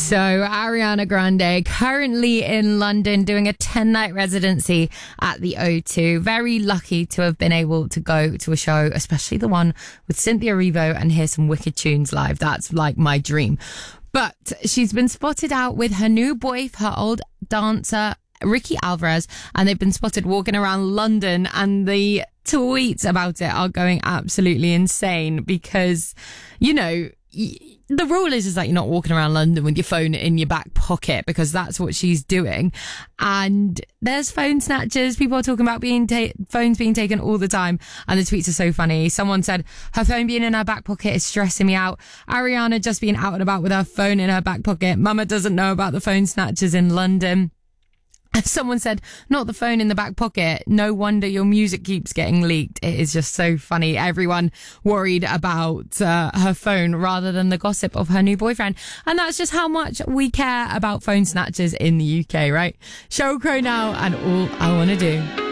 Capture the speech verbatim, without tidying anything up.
So, Ariana Grande currently in London doing a ten-night residency at the O two. Very lucky to have been able to go to a show, especially the one with Cynthia Erivo, and hear some wicked tunes live. That's like my dream. But she's been spotted out with her new boyf, her old dancer, Ricky Alvarez, and they've been spotted walking around London, and the tweets about it are going absolutely insane because, you know, the rule is, is that you're not walking around London with your phone in your back pocket, because that's what she's doing. And there's phone snatchers. People are talking about being ta- phones being taken all the time. And the tweets are so funny. Someone said, her phone being in her back pocket is stressing me out. Ariana just being out and about with her phone in her back pocket. Mama doesn't know about the phone snatchers in London. Someone said, not the phone in the back pocket. No wonder your music keeps getting leaked. It is just so funny. Everyone worried about uh, her phone rather than the gossip of her new boyfriend. And that's just how much we care about phone snatchers in the U K, right? Sheryl Crow now, and All I Wanna Do.